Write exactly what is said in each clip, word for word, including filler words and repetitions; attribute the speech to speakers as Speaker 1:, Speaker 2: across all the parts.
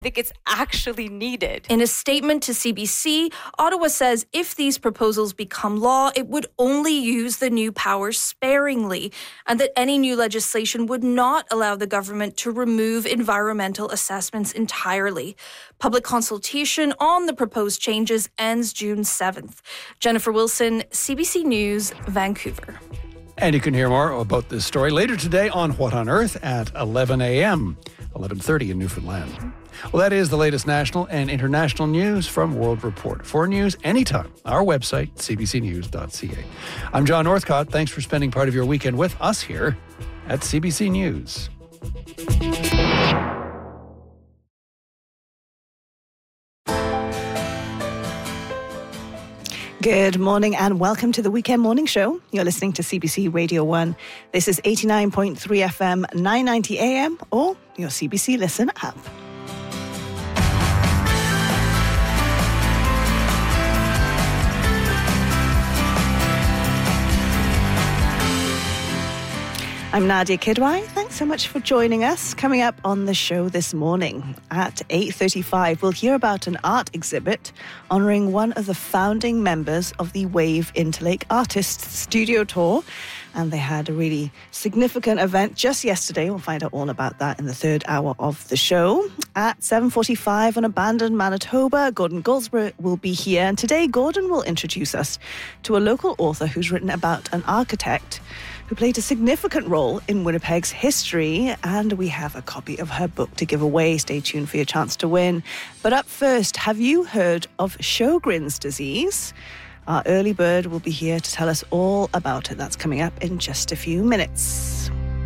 Speaker 1: think it's actually needed.
Speaker 2: In a statement to C B C, Ottawa says if these proposals become law, it would only use the new powers sparingly, and that any new legislation would not allow the government to remove environmental assessments entirely. Public consultation on the proposed changes ends June seventh. Jennifer Wilson, C B C News, Vancouver.
Speaker 3: And you can hear more about this story later today on What on Earth at eleven a.m., eleven thirty in Newfoundland. Well, that is the latest national and international news from World Report. For news anytime, our website, c b c news dot c a. I'm John Northcott. Thanks for spending part of your weekend with us here at C B C News.
Speaker 4: Good morning and welcome to the Weekend Morning Show. You're listening to C B C Radio one. This is eighty-nine point three F M, nine ninety A M, or your C B C Listen app. I'm Nadia Kidwai. Thanks so much for joining us. Coming up on the show this morning at eight thirty-five, we'll hear about an art exhibit honouring one of the founding members of the Wave Interlake Artists Studio Tour. And they had a really significant event just yesterday. We'll find out all about that in the third hour of the show. At seven forty-five on Abandoned Manitoba, Gordon Goldsborough will be here. And today, Gordon will introduce us to a local author who's written about an architect who played a significant role in Winnipeg's history, and we have a copy of her book to give away. Stay tuned for your chance to win. But up first, have you heard of Sjogren's disease? Our early bird will be here to tell us all about it. That's coming up in just a few minutes.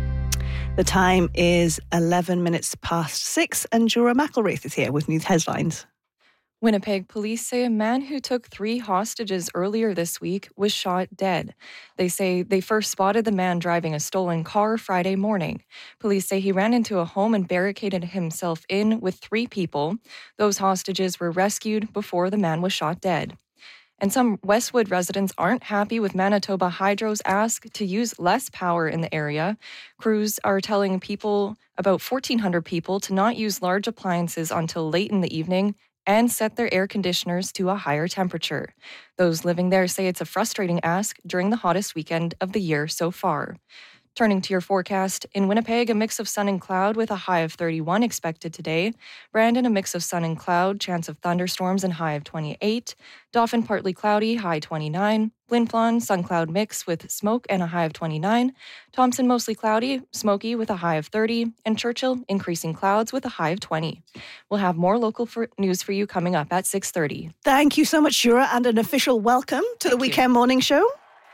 Speaker 4: The time is eleven minutes past six, and Jura McElraith is here with news headlines.
Speaker 5: Winnipeg police say a man who took three hostages earlier this week was shot dead. They say they first spotted the man driving a stolen car Friday morning. Police say he ran into a home and barricaded himself in with three people. Those hostages were rescued before the man was shot dead. And some Westwood residents aren't happy with Manitoba Hydro's ask to use less power in the area. Crews are telling people, about fourteen hundred people, to not use large appliances until late in the evening and set their air conditioners to a higher temperature. Those living there say it's a frustrating ask during the hottest weekend of the year so far. Turning to your forecast, in Winnipeg, a mix of sun and cloud with a high of thirty-one expected today. Brandon, a mix of sun and cloud, chance of thunderstorms and high of twenty-eight. Dauphin, partly cloudy, high twenty-nine. Flin Flon, sun cloud mix with smoke and a high of twenty-nine. Thompson, mostly cloudy, smoky with a high of thirty. And Churchill, increasing clouds with a high of twenty. We'll have more local for news for you coming up at six thirty.
Speaker 4: Thank you so much, Jura, and an official welcome to Thank the Weekend you. Morning Show.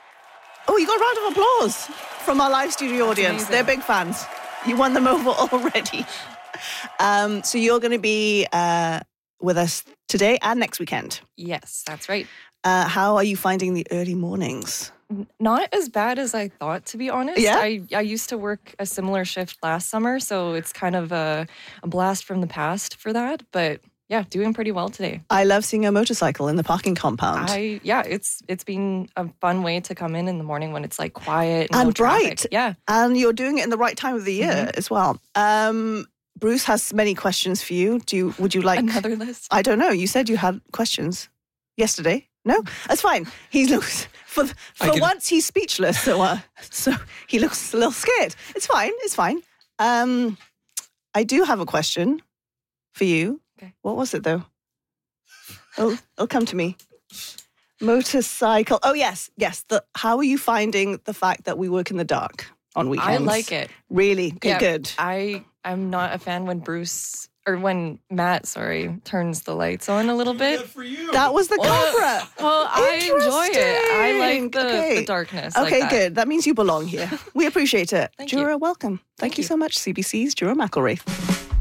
Speaker 4: Oh, you got a round of applause from our live studio audience. They're big fans. You won them over already. Um, so you're going to be uh, with us today and next weekend.
Speaker 5: Yes, that's right.
Speaker 4: Uh, how are you finding the early mornings?
Speaker 5: Not as bad as I thought, to be honest.
Speaker 4: Yeah?
Speaker 5: I, I used to work a similar shift last summer, so it's kind of a, a blast from the past for that. But yeah, doing pretty well today.
Speaker 4: I love seeing a motorcycle in the parking compound.
Speaker 5: I yeah, it's it's been a fun way to come in in the morning when it's like quiet and,
Speaker 4: and
Speaker 5: no
Speaker 4: bright.
Speaker 5: Traffic. Yeah,
Speaker 4: and you're doing it in the right time of the year mm-hmm. as well. Um, Bruce has many questions for you. Do you, would you like
Speaker 5: another list?
Speaker 4: I don't know. You said you had questions yesterday. No, that's fine. He looks for for once he's speechless. So uh, so he looks a little scared. It's fine. It's fine. Um, I do have a question for you.
Speaker 5: Okay.
Speaker 4: What was it though? Oh, it'll come to me. Motorcycle. Oh yes, yes. The how are you finding the fact that we work in the dark on weekends?
Speaker 5: I like it.
Speaker 4: Really? Okay, yeah, good.
Speaker 5: I I'm not a fan when Bruce or when Matt, sorry, turns the lights on a little bit.
Speaker 3: For you.
Speaker 4: That was the camera.
Speaker 5: Well, I enjoy it. I like the,
Speaker 4: okay.
Speaker 5: the darkness.
Speaker 4: Okay,
Speaker 5: like that.
Speaker 4: good. That means you belong here. We appreciate it.
Speaker 5: Thank
Speaker 4: Jura,
Speaker 5: you.
Speaker 4: welcome. Thank, Thank you. you so much, C B C's Jura McElraith.